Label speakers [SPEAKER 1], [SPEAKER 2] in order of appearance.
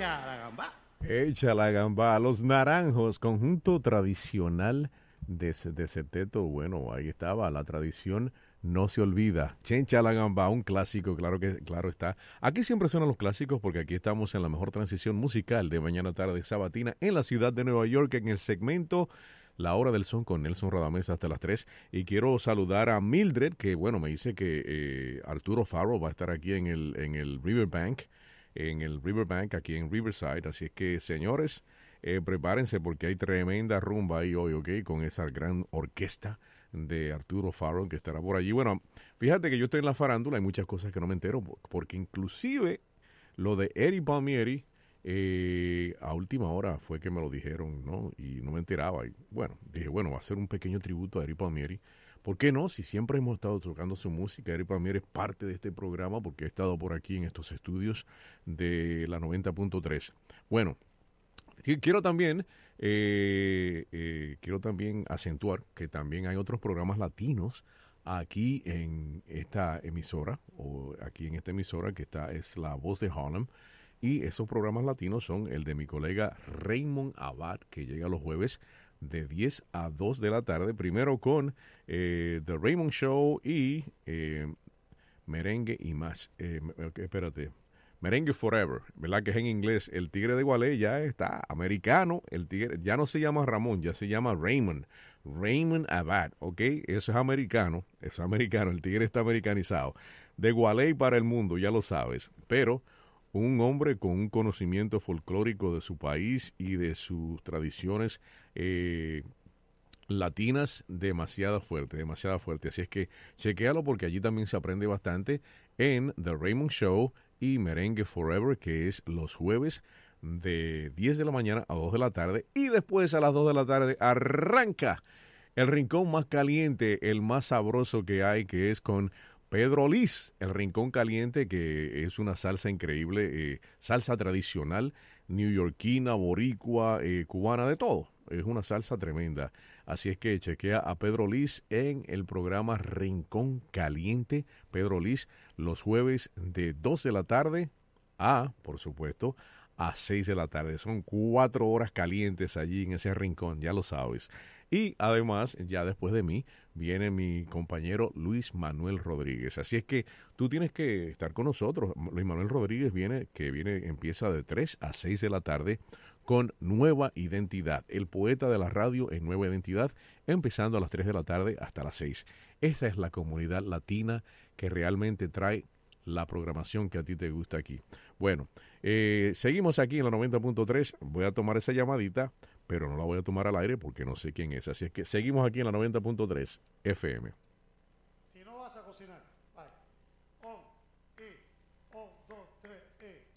[SPEAKER 1] Echa la gamba.
[SPEAKER 2] Echa la gamba. Los Naranjos, conjunto tradicional de Seteto. Bueno, ahí estaba, la tradición no se olvida. Chencha la gamba, un clásico, claro está. Aquí siempre suenan los clásicos porque aquí estamos en la mejor transición musical de mañana tarde sabatina en la ciudad de Nueva York en el segmento La Hora del Son con Nelson Radamés hasta las 3. Y quiero saludar a Mildred, que bueno, me dice que Arturo Faro va a estar aquí en el Riverbank, aquí en Riverside. Así es que, señores, prepárense porque hay tremenda rumba ahí hoy, ¿ok? Con esa gran orquesta de Arturo Farrell que estará por allí. Bueno, fíjate que yo estoy en la farándula, hay muchas cosas que no me entero, porque inclusive lo de Eddie Palmieri, a última hora fue que me lo dijeron, ¿no? Y no me enteraba. Y bueno, dije, bueno, va a ser un pequeño tributo a Eddie Palmieri. ¿Por qué no? Si siempre hemos estado tocando su música, Eddie Palmieri es parte de este programa porque he estado por aquí en estos estudios de la 90.3. Bueno, quiero también acentuar que también hay otros programas latinos aquí en esta emisora, o aquí en esta emisora que es La Voz de Harlem, y esos programas latinos son el de mi colega Raymond Abad, que llega los jueves de 10 a 2 de la tarde, primero con The Raymond Show y Merengue y más. Espérate. Merengue Forever, ¿verdad? Que es en inglés. El Tigre de Gualey ya está americano. El Tigre ya no se llama Ramón, ya se llama Raymond. Raymond Abad, ¿ok? Eso es americano. El Tigre está americanizado. De Gualey para el mundo, ya lo sabes. Pero un hombre con un conocimiento folclórico de su país y de sus tradiciones latinas demasiado fuerte. Así es que chequéalo porque allí también se aprende bastante en The Raymond Show y Merengue Forever, que es los jueves de 10 de la mañana a 2 de la tarde. Y después a las 2 de la tarde arranca el rincón más caliente, el más sabroso que hay, que es con Pedro Liz, el rincón caliente, que es una salsa increíble, salsa tradicional, neoyorquina, boricua, cubana, de todo. Es una salsa tremenda. Así es que chequea a Pedro Liz en el programa Rincón Caliente. Pedro Liz, los jueves de 2 de la tarde por supuesto, a 6 de la tarde. Son 4 horas calientes allí en ese rincón, ya lo sabes. Y además, ya después de mí, viene mi compañero Luis Manuel Rodríguez. Así es que tú tienes que estar con nosotros. Luis Manuel Rodríguez empieza de 3 a 6 de la tarde con Nueva Identidad. El poeta de la radio en Nueva Identidad, empezando a las 3 de la tarde hasta las 6. Esa es la comunidad latina que realmente trae la programación que a ti te gusta aquí. Bueno, seguimos aquí en la 90.3. Voy a tomar esa llamadita, pero no la voy a tomar al aire porque no sé quién es. Así es que seguimos aquí en la 90.3 FM.
[SPEAKER 1] Si no vas a cocinar, vaya. 1, 2, 3,